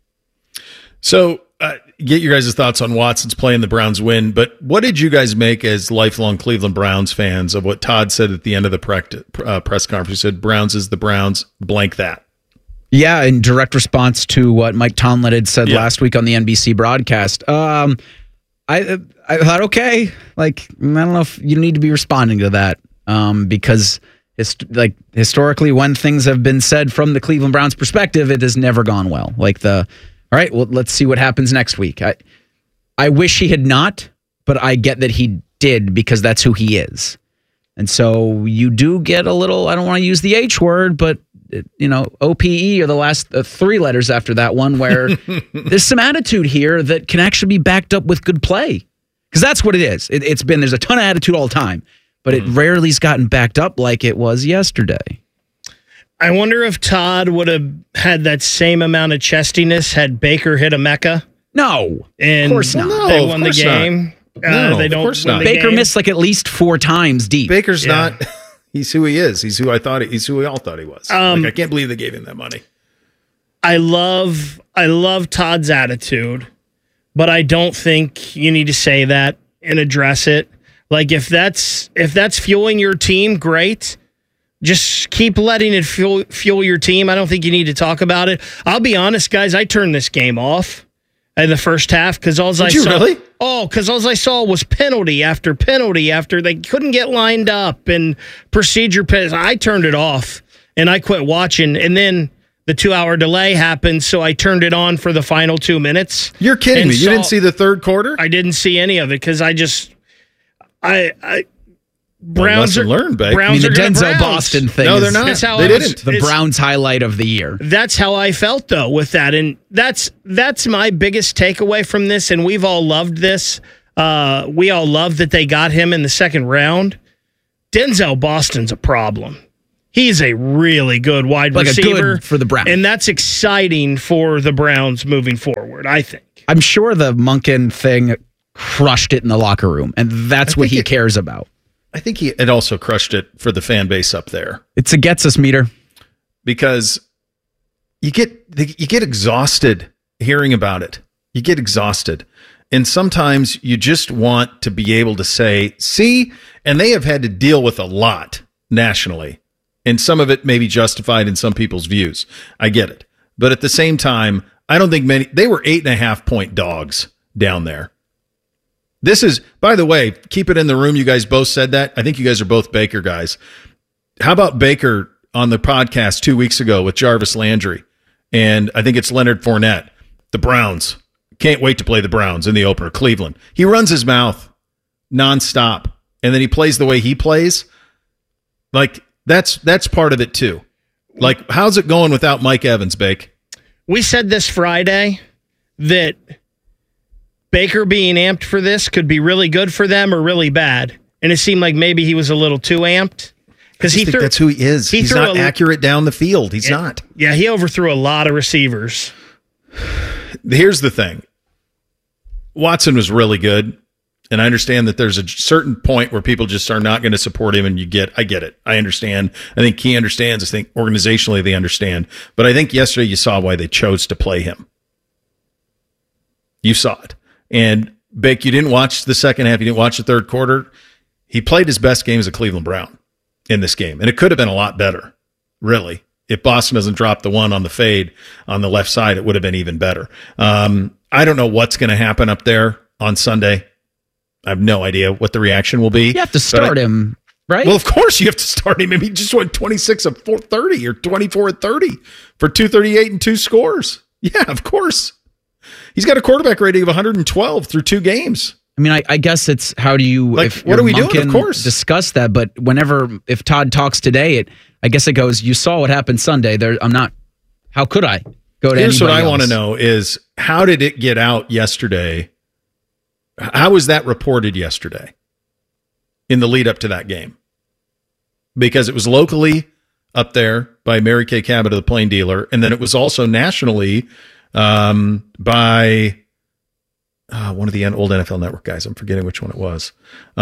So get your guys' thoughts on Watson's play and the Browns win, but what did you guys make as lifelong Cleveland Browns fans of what Todd said at the end of the press conference? He said, Browns is the Browns, blank that. Yeah, in direct response to what Mike Tomlin had said last week on the NBC broadcast. I thought, okay, I don't know if you need to be responding to that because historically when things have been said from the Cleveland Browns perspective, it has never gone well. All right, well, let's see what happens next week. I wish he had not, but I get that he did because that's who he is. And so you do get a little, I don't want to use the H word, but OPE are the last 3 letters after that one, where there's some attitude here that can actually be backed up with good play. Because that's what it is. There's a ton of attitude all the time, but it rarely's gotten backed up like it was yesterday. I wonder if Todd would have had that same amount of chestiness had Baker hit a Mecca. No, and of course not. They won the game. No, they don't. Of course not. Baker missed at least 4 times deep. Baker's not. He's who he is. He's who we all thought he was. I can't believe they gave him that money. I love Todd's attitude, but I don't think you need to say that and address it. If that's fueling your team, great. Just keep letting it fuel your team. I don't think you need to talk about it. I'll be honest, guys. I turned this game off in the first half because all I saw was penalty after penalty after they couldn't get lined up and procedure penalties. I turned it off and I quit watching. And then the 2-hour delay happened, so I turned it on for the final 2 minutes. You're kidding me. You didn't see the third quarter? I didn't see any of it because Browns lesson learned, babe. Browns the are Denzel Browns. Boston thing. No, they're not. That's how They didn't. The Browns highlight of the year. That's how I felt, though, with that. And that's my biggest takeaway from this, and we've all loved this. We all love that they got him in the second round. Denzel Boston's a problem. He's a really good wide receiver. Good for the Browns. And that's exciting for the Browns moving forward, I think. I'm sure the Monken thing crushed it in the locker room, and that's what he cares about. I think it also crushed it for the fan base up there. It's a gets us meter. Because you get exhausted hearing about it. You get exhausted. And sometimes you just want to be able to say, see, and they have had to deal with a lot nationally. And some of it may be justified in some people's views. I get it. But at the same time, I don't think they were 8.5-point dogs down there. This is, by the way, keep it in the room. You guys both said that. I think you guys are both Baker guys. How about Baker on the podcast 2 weeks ago with Jarvis Landry? And I think it's Leonard Fournette. The Browns. Can't wait to play the Browns in the opener. Cleveland. He runs his mouth nonstop. And then he plays the way he plays. Like, that's part of it too. Like, how's it going without Mike Evans, Bake? We said this Friday that Baker being amped for this could be really good for them or really bad. And it seemed like maybe he was a little too amped. Because that's who he is. He's not accurate down the field. He's not. Yeah, he overthrew a lot of receivers. Here's the thing. Watson was really good. And I understand that there's a certain point where people just are not going to support him. And I get it. I understand. I think he understands. I think organizationally they understand. But I think yesterday you saw why they chose to play him. You saw it. And Bake, you didn't watch the second half. You didn't watch the third quarter. He played his best game as a Cleveland Brown in this game. And it could have been a lot better, really. If Boston doesn't drop the one on the fade on the left side, it would have been even better. I don't know what's going to happen up there on Sunday. I have no idea what the reaction will be. You have to start him, right? Well, of course you have to start him. I mean, he just went 26 of 430 or 24 of 30 for 238 and 2 scores. Yeah, of course. He's got a quarterback rating of 112 through 2 games. I mean, I guess it's how do you, what are we doing? Of course. Discuss that. But if Todd talks today, I guess it goes, you saw what happened Sunday. How could I go to Here's what I else? want to know is, how did it get out yesterday? How was that reported yesterday in the lead up to that game? Because it was locally up there by Mary Kay Cabot of the Plain Dealer, and then it was also nationally by one of the old NFL Network guys. I'm forgetting which one it was.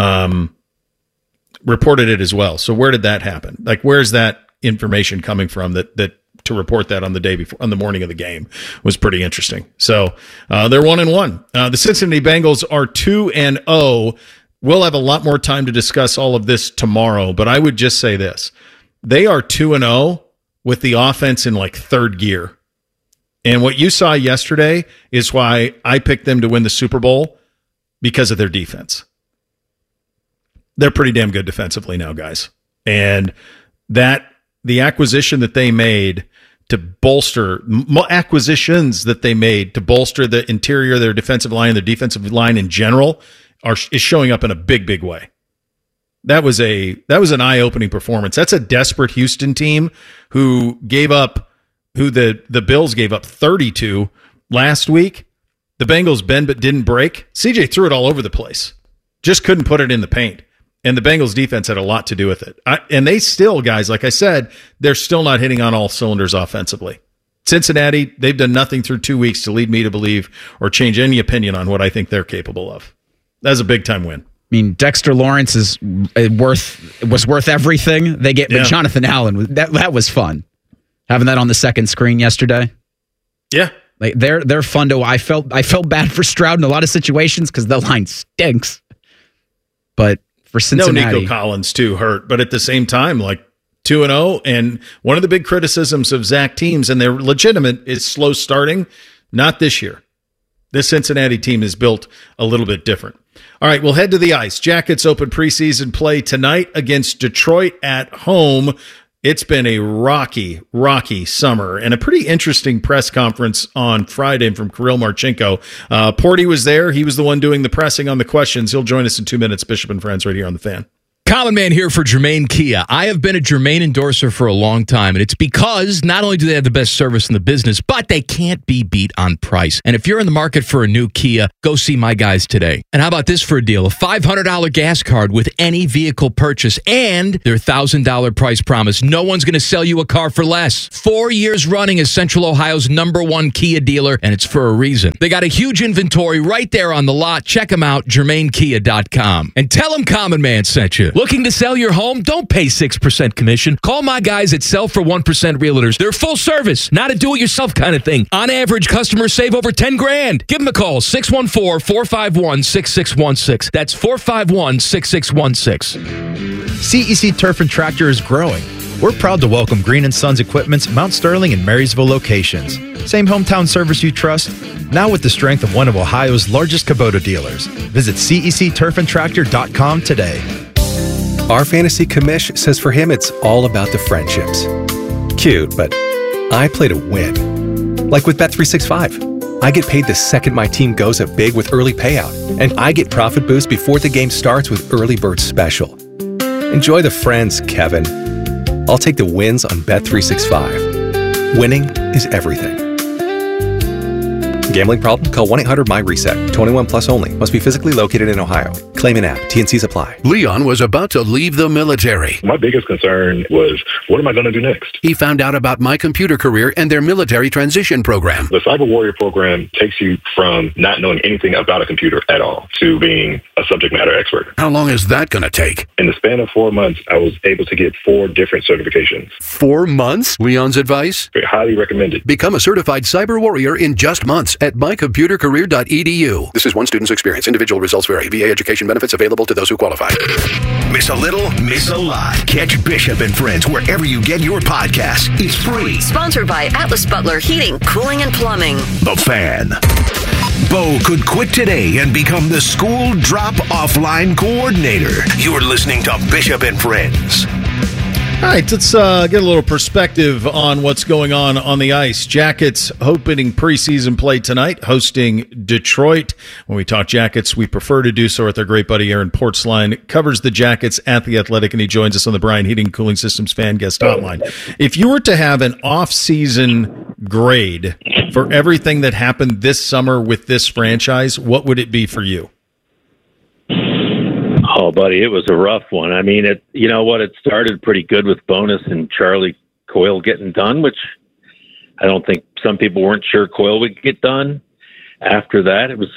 Reported it as well. So where did that happen? Like, where's that information coming from that to report that on the day before, on the morning of the game, was pretty interesting. So they're 1-1. The Cincinnati Bengals are 2-0. We'll have a lot more time to discuss all of this tomorrow, but I would just say this. They are 2-0 with the offense in like third gear. And what you saw yesterday is why I picked them to win the Super Bowl, because of their defense. They're pretty damn good defensively now, guys. And the acquisition that they made to bolster acquisitions that they made to bolster the interior of their defensive line, their defensive line in general, is showing up in a big, big way. That was an eye-opening performance. That's a desperate Houston team who the Bills gave up 32 last week. The Bengals bend but didn't break. CJ threw it all over the place. Just couldn't put it in the paint. And the Bengals defense had a lot to do with it. And they still, guys, like I said, they're still not hitting on all cylinders offensively. Cincinnati, they've done nothing through 2 weeks to lead me to believe or change any opinion on what I think they're capable of. That's a big-time win. I mean, Dexter Lawrence was worth everything they get. But Jonathan Allen, that was fun. Having that on the second screen yesterday. Yeah. Like they're fun to. I felt bad for Stroud in a lot of situations because the line stinks. But for Cincinnati, no, Nico Collins too hurt, but at the same time, like 2-0, and one of the big criticisms of Zach teams, and they're legitimate, is slow starting. Not this year. This Cincinnati team is built a little bit different. All right, we'll head to the ice. Jackets open preseason play tonight against Detroit at home. It's been a rocky summer and a pretty interesting press conference on Friday from Kirill Marchenko. Porty was there. He was the one doing the pressing on the questions. He'll join us in 2 minutes. Bishop and Friends right here on The Fan. Common Man here for Germain Kia. I have been a Germain endorser for a long time, and it's because not only do they have the best service in the business, but they can't be beat on price. And if you're in the market for a new Kia, go see my guys today. And how about this for a deal? A $500 gas card with any vehicle purchase and their $1,000 price promise. No one's going to sell you a car for less. 4 years running as Central Ohio's #1 Kia dealer, and it's for a reason. They got a huge inventory right there on the lot. Check them out, GermainKia.com. And tell them Common Man sent you. Looking to sell your home? Don't pay 6% commission. Call my guys at Sell for 1% Realtors. They're full service, not a do-it-yourself kind of thing. On average, customers save over $10,000. Give them a call, 614-451-6616. That's 451-6616. CEC Turf and Tractor is growing. We're proud to welcome Green & Sons Equipment's Mount Sterling and Marysville locations. Same hometown service you trust, now with the strength of one of Ohio's largest Kubota dealers. Visit CECTurfandTractor.com today. Our fantasy commish says for him it's all about the friendships. Cute, but I play to win. Like with Bet365. I get paid the second my team goes up big with early payout, and I get profit boost before the game starts with Early Bird Special. Enjoy the friends, Kevin. I'll take the wins on Bet365. Winning is everything. Gambling problem? Call 1-800-MY-RESET. 21 plus only. Must be physically located in Ohio. Claim in app. T&Cs apply. Leon was about to leave the military. My biggest concern was, what am I going to do next? He found out about My Computer Career and their military transition program. The Cyber Warrior program takes you from not knowing anything about a computer at all to being a subject matter expert. How long is that going to take? In the span of 4 months, I was able to get 4 different certifications. 4 months? Leon's advice? Highly recommended. Become a certified cyber warrior in just months at mycomputercareer.edu. This is one student's experience. Individual results vary. VA education benefits available to those who qualify. Miss a little, miss a lot. Catch Bishop and Friends wherever you get your podcasts. It's free. Sponsored by Atlas Butler Heating, Cooling, and Plumbing. The Fan. Bo could quit today and become the school drop-off line coordinator. You're listening to Bishop and Friends. All right, let's get a little perspective on what's going on the ice. Jackets opening preseason play tonight, hosting Detroit. When we talk Jackets, we prefer to do so with our great buddy Aaron Portzline. Covers the Jackets at The Athletic, and he joins us on the Brian Heating Cooling Systems fan guest hotline. If you were to have an off-season grade for everything that happened this summer with this franchise, what would it be for you? Oh, buddy, it was a rough one. I mean, it started pretty good with Bonus and Charlie Coyle getting done, which I don't think some people weren't sure Coyle would get done. After that, it was,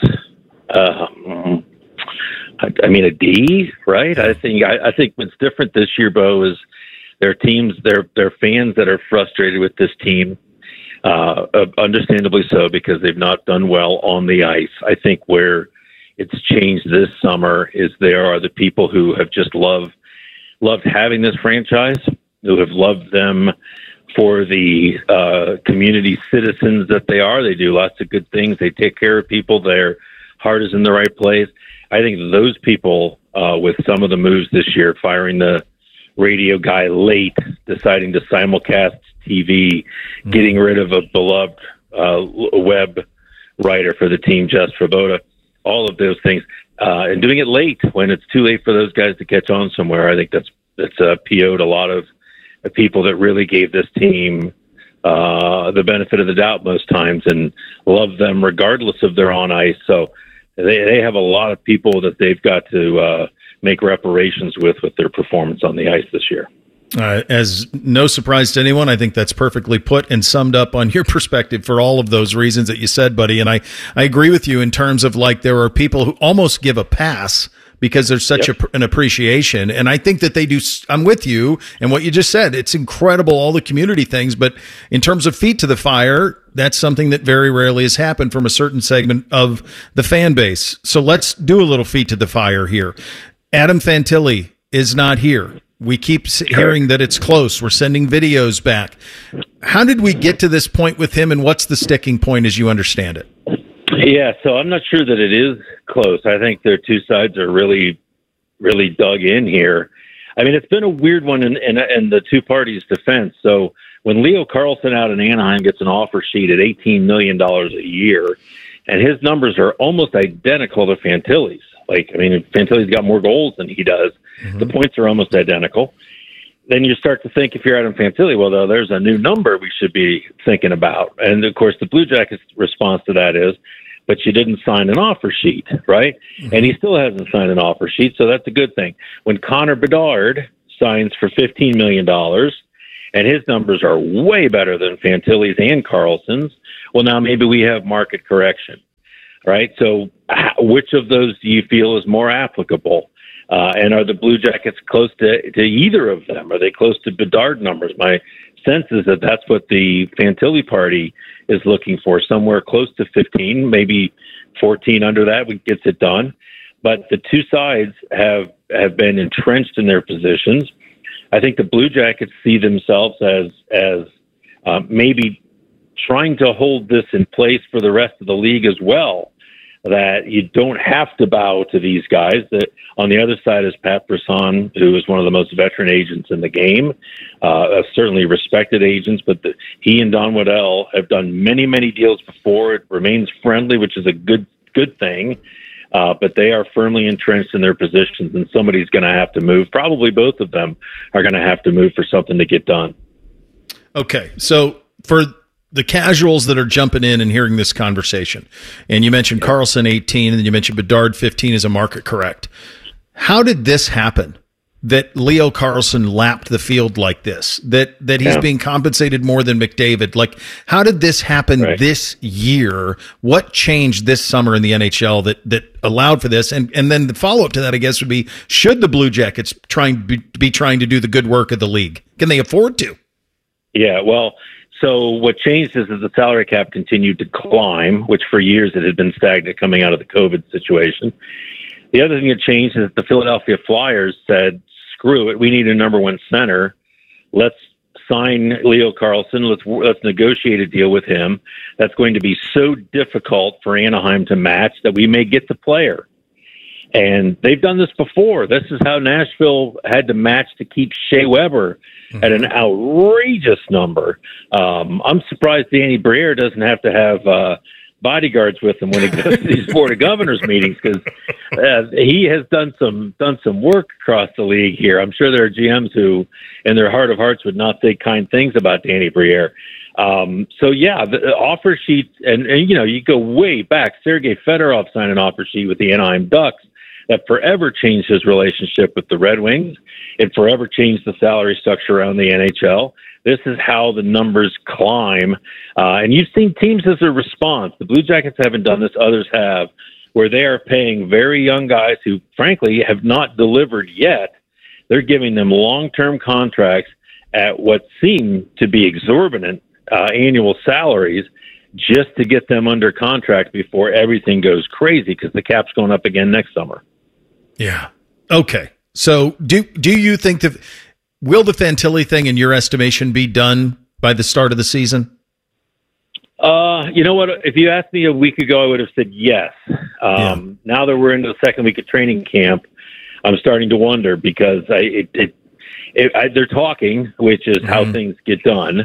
a D, right? I think what's different this year, Bo, is their teams, their fans that are frustrated with this team, understandably so, because they've not done well on the ice. I think where it's changed this summer is there are the people who have just loved having this franchise, who have loved them for the community citizens that they are. They do lots of good things. They take care of people. Their heart is in the right place. I think those people, with some of the moves this year, firing the radio guy late, deciding to simulcast TV, getting rid of a beloved web writer for the team, Jess Svoboda, all of those things, and doing it late when it's too late for those guys to catch on somewhere. I think that's PO'd a lot of the people that really gave this team the benefit of the doubt most times and love them regardless of their on ice. So they have a lot of people that they've got to make reparations with their performance on the ice this year. As no surprise to anyone, I think that's perfectly put and summed up on your perspective for all of those reasons that you said, buddy. And I agree with you in terms of, like, there are people who almost give a pass because there's such an appreciation. And I think that they do. I'm with you. And what you just said, it's incredible, all the community things. But in terms of feet to the fire, that's something that very rarely has happened from a certain segment of the fan base. So let's do a little feet to the fire here. Adam Fantilli is not here. We keep hearing that it's close. We're sending videos back. How did we get to this point with him, and what's the sticking point as you understand it? Yeah, so I'm not sure that it is close. I think their two sides are really, really dug in here. I mean, it's been a weird one in the two parties' defense. So when Leo Carlson out in Anaheim gets an offer sheet at $18 million a year, and his numbers are almost identical to Fantilli's. Like, I mean, Fantilli's got more goals than he does. Mm-hmm. The points are almost identical. Then you start to think, if you're Adam Fantilli, well, there's a new number we should be thinking about. And, of course, the Blue Jackets' response to that is, but you didn't sign an offer sheet, right? Mm-hmm. And he still hasn't signed an offer sheet, so that's a good thing. When Connor Bedard signs for $15 million, and his numbers are way better than Fantilli's and Carlson's, well, now maybe we have market correction, right? So which of those do you feel is more applicable? And are the Blue Jackets close to either of them? Are they close to Bedard numbers? My sense is that that's what the Fantilli party is looking for, somewhere close to 15, maybe 14 under that gets it done. But the two sides have been entrenched in their positions. I think the Blue Jackets see themselves as maybe trying to hold this in place for the rest of the league as well, that you don't have to bow to these guys. That on the other side is Pat Brisson, who is one of the most veteran agents in the game, certainly respected agents, but he and Don Waddell have done many, many deals before. It remains friendly, which is a good thing. But they are firmly entrenched in their positions, and somebody's going to have to move. Probably both of them are going to have to move for something to get done. Okay, so for the casuals that are jumping in and hearing this conversation, and you mentioned Carlson 18, and then you mentioned Bedard 15 as a market correct. How did this happen? That Leo Carlson lapped the field like this, that he's being compensated more than McDavid. Like, how did this happen this year? What changed this summer in the NHL that allowed for this? And then the follow-up to that, I guess, would be, should the Blue Jackets be trying to do the good work of the league? Can they afford to? Yeah, well, so what changed is that the salary cap continued to climb, which for years it had been stagnant coming out of the COVID situation. The other thing that changed is that the Philadelphia Flyers said, screw it, we need a number one center. Let's sign Leo Carlson. Let's negotiate a deal with him. That's going to be so difficult for Anaheim to match that we may get the player. And they've done this before. This is how Nashville had to match to keep Shea Weber at an outrageous number. I'm surprised Danny Briere doesn't have to have bodyguards with him when he goes to these Board of Governors meetings, because he has done some work across the league here. I'm sure there are GMs who, in their heart of hearts, would not say kind things about Danny Briere. The offer sheets, and you go way back. Sergei Fedorov signed an offer sheet with the Anaheim Ducks that forever changed his relationship with the Red Wings. It forever changed the salary structure around the NHL. This is how the numbers climb. And you've seen teams as a response. The Blue Jackets haven't done this, others have, where they are paying very young guys who, frankly, have not delivered yet. They're giving them long-term contracts at what seem to be exorbitant annual salaries just to get them under contract before everything goes crazy, because the cap's going up again next summer. Yeah. Okay. So do you think that will the Fantilli thing, in your estimation, be done by the start of the season? You know what? If you asked me a week ago, I would have said yes. Now that we're into the second week of training camp, I'm starting to wonder, because they're talking, which is how things get done.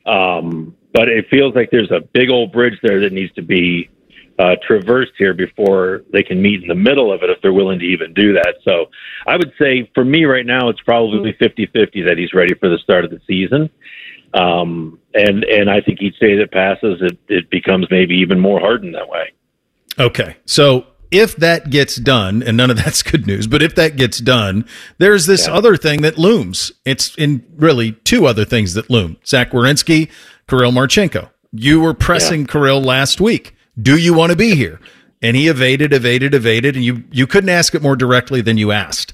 But it feels like there's a big old bridge there that needs to be traversed here before they can meet in the middle of it, if they're willing to even do that. So I would say for me right now, it's probably 50-50 that he's ready for the start of the season. And I think each day that passes, it becomes maybe even more hardened that way. Okay. So if that gets done, and none of that's good news, but if that gets done, there's this other thing that looms. It's in really two other things that loom. Zach Werenski, Kirill Marchenko. You were pressing Kirill last week. Do you want to be here? And he evaded, and you couldn't ask it more directly than you asked.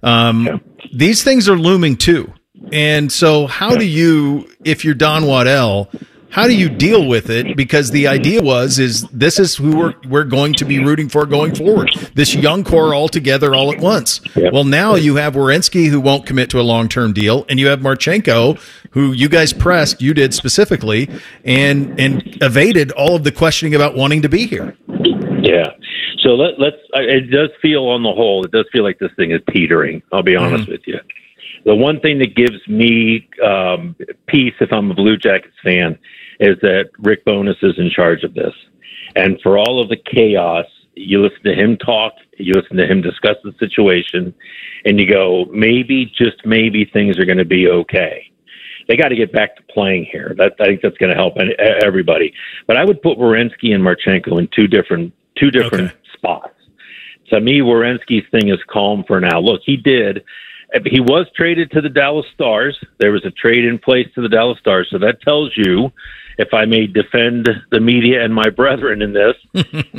These things are looming too. And so how do you, if you're Don Waddell, how do you deal with it? Because the idea is this is who we're going to be rooting for going forward. This young core all together all at once. Well, now you have Werenski, who won't commit to a long-term deal, and you have Marchenko, who you guys pressed, you did specifically, and evaded all of the questioning about wanting to be here. Yeah. So let's. It does feel, on the whole, it does feel like this thing is teetering. I'll be honest with you. The one thing that gives me peace if I'm a Blue Jackets fan is that Rick Bowness is in charge of this. And for all of the chaos, you listen to him talk, you listen to him discuss the situation, and you go, maybe, just maybe, things are going to be okay. They got to get back to playing here. I think that's going to help everybody. But I would put Werenski and Marchenko in two different spots. To me, Werenski's thing is calm for now. Look, he was traded to the Dallas Stars. There was a trade in place to the Dallas Stars. So that tells you, if I may defend the media and my brethren in this,